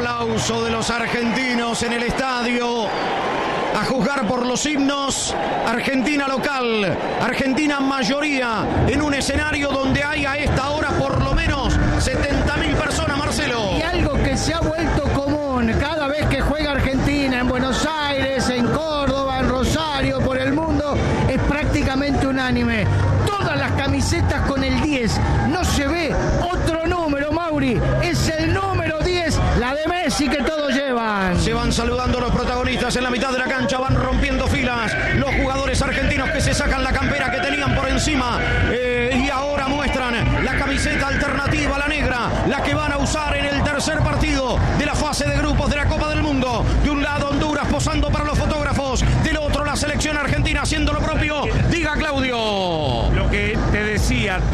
aplauso de los argentinos en el estadio. A juzgar por los himnos, Argentina local, Argentina mayoría, en un escenario donde hay a esta hora por lo menos 70.000 personas, Marcelo. Y algo que se ha vuelto común cada vez que juega Argentina en Buenos Aires, en Córdoba, en Rosario, por el mundo, es prácticamente unánime. Todas las camisetas con el 10, no se ve otro número, Mauri, es el número 10, la de Messi que todos llevan. Se van saludando los protagonistas en la mitad de la cancha, van rompiendo filas los jugadores argentinos que se sacan la campera que tenían por encima y ahora muestran la camiseta alternativa, la negra, la que van a usar en el tercer partido de la fase de grupos de la Copa del Mundo. De un lado Honduras posando para los fotógrafos, del otro la selección argentina haciendo lo propio. Diga, Claudio. Lo que te decía.